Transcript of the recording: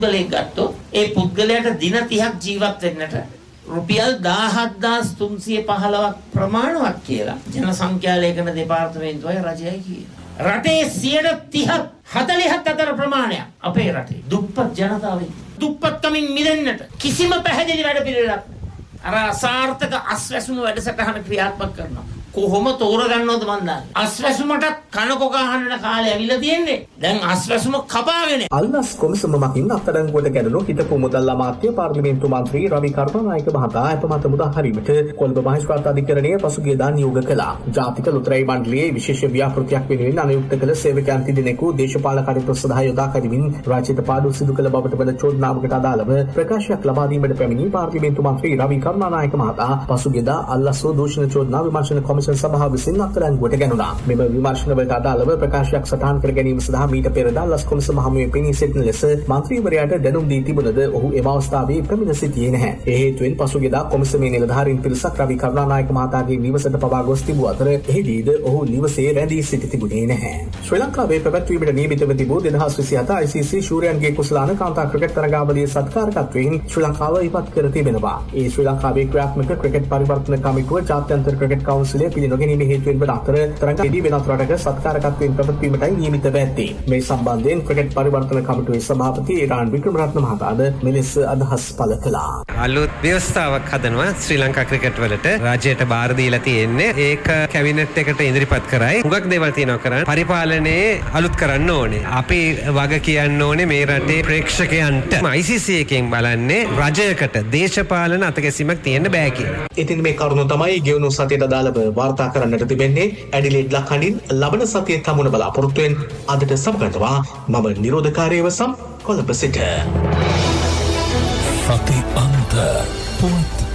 පුද්ගලයෙක් ගත්තොත් ඒ පුද්ගලයාට දින 30ක් ජීවත් වෙන්නට රුපියල් 17315ක් ප්‍රමාණවත් කියලා ජනසංඛ්‍යා ලේඛන දෙපාර්තමේන්තුවයි රජයයි කියනවා. රටේ 30ක් 47 අතර ප්‍රමාණයක් අපේ රටේ දුප්පත් ජනතාවයි. දුප්පත්කමින් මිදෙන්නට කිසිම පැහැදිලි වැඩ පිළිවෙලක් අර අසාර්ථක අස්වැසුම වැඩසටහන ක්‍රියාත්මක කරනවා. කොහොම තෝරගන්නවද මන් දන්නේ. අස්වැසුමට කනකොක අහන්න කාලේ ඇවිල්ලා තියෙන්නේ. දැන් අස්වැසුම කපාගෙන. අල්ලස් කොමිසම මකින් අත්අඩංගුවට ගැනුණු හිටපු මුදල් අමාත්‍ය පාර්ලිමේන්තු මන්ත්‍රී රවි කරුණානායක මහතා අපමත මුදා හරීමට කොළඹ මහේස්ත්‍රාත් අධිකරණයේ පසුගියදා නියෝග කළා. ජාතික ලොතරැයි මණ්ඩලයේ විශේෂ ව්‍යාපෘතියක් වෙනුවෙන් අනුයුක්ත කළ සේවකයන් තිදෙනෙකු දේශපාලන කටයුතු සඳහා යොදා ගැනීමෙන් රාජ්‍යයට පාඩු සිදු කළ බවට වන චෝදනාවකට අදාළව ප්‍රකාශයක් ලබා දීමට පැමිණි පාර්ලිමේන්තු මන්ත්‍රී රවි කරුණානායක මහතා පසුගියදා අල්ලස් දූෂණ චෝදනා විමර්ශන සභාව විසින් අත්අඩංගුවට ගැනුණා. මෙම විමර්ශනවලට අදාළව ප්‍රකාශයක් සටහන් කර ගැනීම සඳහා මීට පෙර අල්ලස් කොමිසම හමුවේ පෙනී සිටින ලෙස මන්ත්‍රීවරයාට දැනුම් දී තිබුණද ඔහු එම අවස්ථාවේ පැමිණ සිටියේ නැහැ. ඒ හේතුවෙන් පසුගියදා කොමිසමේ නිලධාරීන් පිරිසක් රවි කරුණානායක මහතාගේ නිවසට පවා ගොස් තිබූ අතර එහිදීද ඔහු නිවසේ රැඳී සිටි තිබුණේ නැහැ. ශ්‍රී ලංකාවේ පැවැත්වීමට නියමිතව තිබූ 2027 ICC ශූරයන්ගේ කුසලාන කාන්තා ක්‍රිකට් තරගාවලියේ සත්කාරකත්වයෙන් ශ්‍රී ලංකාව ඉවත් කර තිබෙනවා. ඒ ශ්‍රී ලංකාවේ ක්‍රියාත්මක ක්‍රිකට් පරිවර්තන කමිටුව ජාත්‍යන්තර ක්‍රිකට් කවුන්සිලය පිළිනොගැනීමේ හේතුවෙන් වන අතර තරගයේදී වෙනත් රටක සත්කාරකත්වයෙන් පැවැත්වීමටයි නියමිතව ඇත්තේ. මේ සම්බන්ධයෙන් ක්‍රිකට් පරිවර්තන කමිටුවේ සභාපති රාන් වික්‍රමරත්න මහතාද මෙලෙස අදහස් පළ කළා. අලුත් ව්‍යවස්ථාවක් හදනවා ශ්‍රී ලංකා ක්‍රිකට් වලට රාජ්‍යයට බාර දීලා තියෙන්නේ. ඒක කැබිනට් එකට ඉදිරිපත් කරයි. හුඟක් දේවල් තියෙනවා කරන්න. පරිපාලනයේ අලුත් කරන්න ඕනේ. අපි වග කියන්න ඕනේ මේ රටේ ප්‍රේක්ෂකයන්ට. ICC එකෙන් බලන්නේ රජයකට දේශපාලන අතගැසීමක් තියෙන්න බෑ කියලා. ඉතින් මේ කරුණ තමයි ගෙවුණු සතියට අදාළව වාර්තා කරන්නට තිබෙන්නේ. ඇඩිලේඩ් ලක්හඬින් ලබන සතියේ තමුණ බලාපොරොත්තුවෙන් අදට සමගන්නවා මම නිරෝධකාරී වසම් කොළඹ සිට. සති අන්ත පුවත්